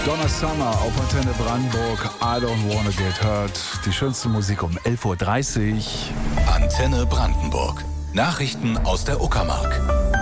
Donna Summer auf Antenne Brandenburg, I don't wanna get hurt. Die schönste Musik um 11.30 Uhr. Antenne Brandenburg. Nachrichten aus der Uckermark.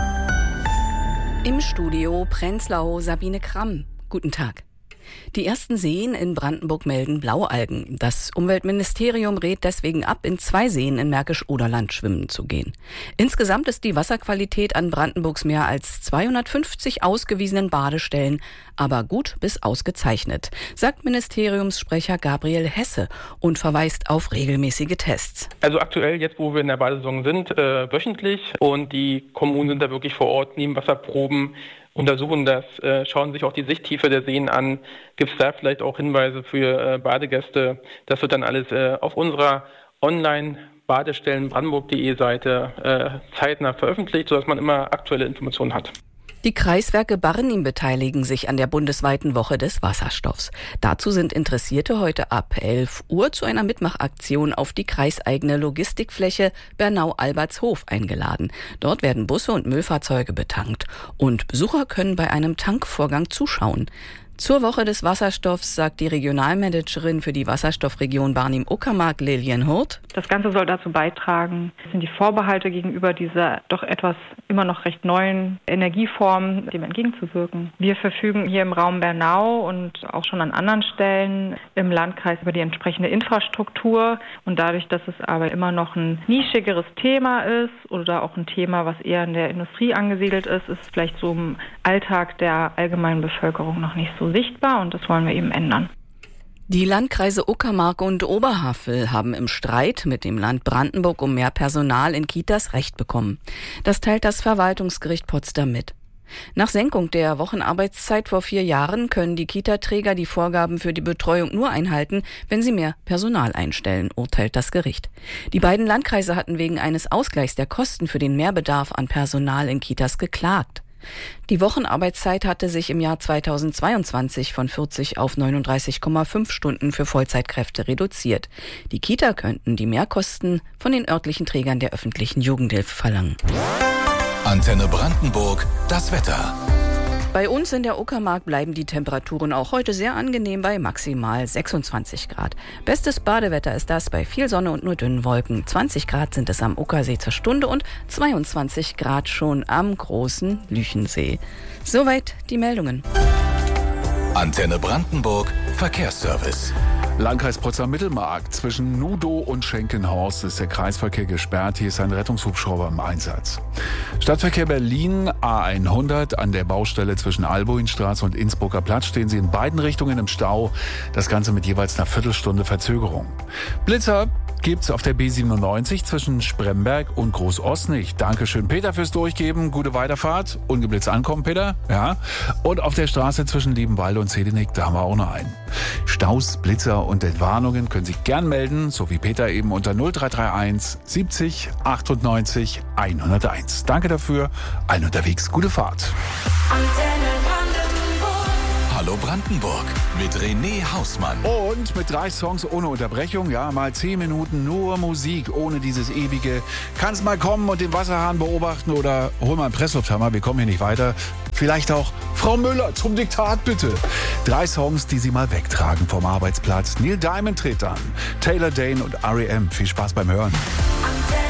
Im Studio Prenzlau Sabine Kramm. Guten Tag. Die ersten Seen in Brandenburg melden Blaualgen. Das Umweltministerium rät deswegen ab, in 2 Seen in Märkisch-Oderland schwimmen zu gehen. Insgesamt ist die Wasserqualität an Brandenburgs mehr als 250 ausgewiesenen Badestellen aber gut bis ausgezeichnet, sagt Ministeriumssprecher Gabriel Hesse und verweist auf regelmäßige Tests. Also aktuell, jetzt wo wir in der Badesaison sind, wöchentlich, und die Kommunen sind da wirklich vor Ort, nehmen Wasserproben, untersuchen das, schauen sich auch die Sichttiefe der Seen an. Gibt es da vielleicht auch Hinweise für Badegäste? Das wird dann alles auf unserer Online-Badestellen-brandenburg.de Seite zeitnah veröffentlicht, sodass man immer aktuelle Informationen hat. Die Kreiswerke Barnim beteiligen sich an der bundesweiten Woche des Wasserstoffs. Dazu sind Interessierte heute ab 11 Uhr zu einer Mitmachaktion auf die kreiseigene Logistikfläche Bernau-Albertshof eingeladen. Dort werden Busse und Müllfahrzeuge betankt und Besucher können bei einem Tankvorgang zuschauen. Zur Woche des Wasserstoffs sagt die Regionalmanagerin für die Wasserstoffregion Barnim-Uckermark, Lilian Hurt: Das Ganze soll dazu beitragen, die Vorbehalte gegenüber dieser doch etwas immer noch recht neuen Energieform dem entgegenzuwirken. Wir verfügen hier im Raum Bernau und auch schon an anderen Stellen im Landkreis über die entsprechende Infrastruktur. Und dadurch, dass es aber immer noch ein nischigeres Thema ist oder auch ein Thema, was eher in der Industrie angesiedelt ist, ist es vielleicht so im Alltag der allgemeinen Bevölkerung noch nicht so sichtbar, und das wollen wir eben ändern. Die Landkreise Uckermark und Oberhavel haben im Streit mit dem Land Brandenburg um mehr Personal in Kitas Recht bekommen. Das teilt das Verwaltungsgericht Potsdam mit. Nach Senkung der Wochenarbeitszeit vor 4 Jahren können die Kitaträger die Vorgaben für die Betreuung nur einhalten, wenn sie mehr Personal einstellen, urteilt das Gericht. Die beiden Landkreise hatten wegen eines Ausgleichs der Kosten für den Mehrbedarf an Personal in Kitas geklagt. Die Wochenarbeitszeit hatte sich im Jahr 2022 von 40 auf 39,5 Stunden für Vollzeitkräfte reduziert. Die Kita könnten die Mehrkosten von den örtlichen Trägern der öffentlichen Jugendhilfe verlangen. Antenne Brandenburg, das Wetter. Bei uns in der Uckermark bleiben die Temperaturen auch heute sehr angenehm bei maximal 26 Grad. Bestes Badewetter ist das bei viel Sonne und nur dünnen Wolken. 20 Grad sind es am Uckersee zur Stunde und 22 Grad schon am großen Lüchensee. Soweit die Meldungen. Antenne Brandenburg, Verkehrsservice. Landkreis Potsdam-Mittelmark. Zwischen Nudow und Schenkenhorst ist der Kreisverkehr gesperrt. Hier ist ein Rettungshubschrauber im Einsatz. Stadtverkehr Berlin, A100 an der Baustelle zwischen Albuinstraße und Innsbrucker Platz stehen Sie in beiden Richtungen im Stau. Das Ganze mit jeweils einer Viertelstunde Verzögerung. Blitzer gibt's auf der B97 zwischen Spremberg und Groß-Osnich. Dankeschön, Peter, fürs Durchgeben. Gute Weiterfahrt. Ungeblitzt ankommen, Peter. Ja. Und auf der Straße zwischen Liebenwalde und Zedenick, da haben wir auch noch einen. Staus, Blitzer und Entwarnungen können Sie gern melden, so wie Peter eben unter 0331 70 98 101. Danke dafür. Allen unterwegs, gute Fahrt. Hallo Brandenburg mit René Hausmann. Und mit 3 Songs ohne Unterbrechung, ja, mal 10 Minuten nur Musik, ohne dieses ewige, kannst mal kommen und den Wasserhahn beobachten oder hol mal einen Presslufthammer, wir kommen hier nicht weiter. Vielleicht auch Frau Müller zum Diktat, bitte. 3 Songs, die Sie mal wegtragen vom Arbeitsplatz. Neil Diamond tritt an, Taylor Dane und R.E.M. Viel Spaß beim Hören.